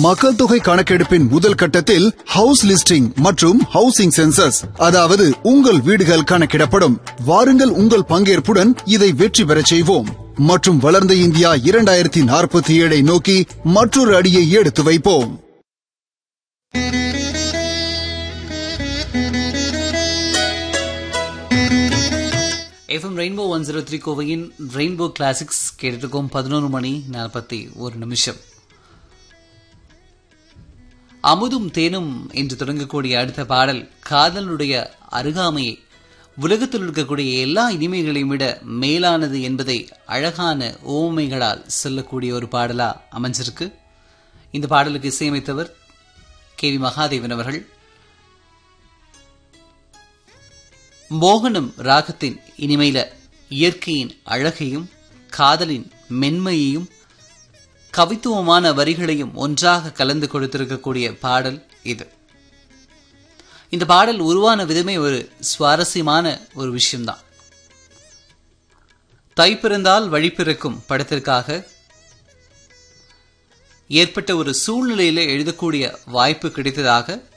மக்கள் தொகை கணக்கெடுப்பின் முதல் கட்டத்தில் ஹவுஸ் லிஸ்டிங் மற்றும் ஹவுசிங் சென்சஸ், அதாவது உங்கள் வீடுகள் கணக்கிடப்படும். வாருங்கள், உங்கள் பங்கேற்புடன் இதை வெற்றி பெறச் செய்வோம் மற்றும் வளர்ந்த இந்தியா 2047 நோக்கி மற்றொரு அடியை எடுத்து வைப்போம். FM rainbow 103 கோவையின் rainbow classics கேட்டுருக்கோம். 11:41 அமுதும் தேனும் என்று தொடங்கக்கூடிய அடுத்த பாடல் காதலுடைய அருகாமையை, உலகத்தில் இருக்கக்கூடிய எல்லா இனிமைகளையும் விட மேலானது என்பதை அழகான ஓமைகளால் சொல்லக்கூடிய ஒரு பாடலா அமைஞ்சிருக்கு. இந்த பாடலுக்கு இசையமைத்தவர் KV மகாதேவன் அவர்கள். மோகனம் ராகத்தின் இனிமையில இயற்கையின் அழகையும் காதலின் மென்மையையும் கவித்துவமான வரிகளையும் ஒன்றாக கலந்து கொடுத்திருக்கக்கூடிய பாடல் இது. இந்த பாடல் உருவான விதமே ஒரு சுவாரஸ்யமான ஒரு விஷயம்தான். தை பிறந்தால் வழி பிறக்கும் படத்திற்காக ஏற்பட்ட ஒரு சூழ்நிலையில எழுதக்கூடிய வாய்ப்பு கிடைத்ததாக